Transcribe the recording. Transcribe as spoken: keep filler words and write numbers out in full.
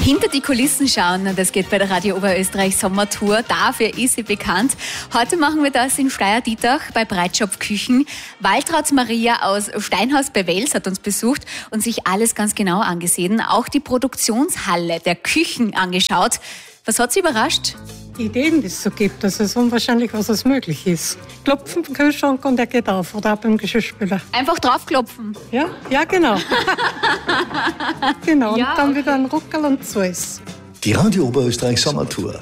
Hinter die Kulissen schauen, das geht bei der Radio Oberösterreich Sommertour. Dafür ist sie bekannt. Heute machen wir das in Steyr-Dietach bei Breitschopf Küchen. Waltraud Maria aus Steinhaus bei Wels hat uns besucht und sich alles ganz genau angesehen. Auch die Produktionshalle der Küchen angeschaut. Was hat Sie überrascht? Die Ideen, die es so gibt, das ist unwahrscheinlich, was es möglich ist. Klopfen vom Kühlschrank und er geht auf oder auch beim Geschirrspüler. Einfach draufklopfen? Ja, ja genau. genau, Ja, und dann okay. wieder ein Ruckel und so ist. Die Radio Oberösterreich Sommertour.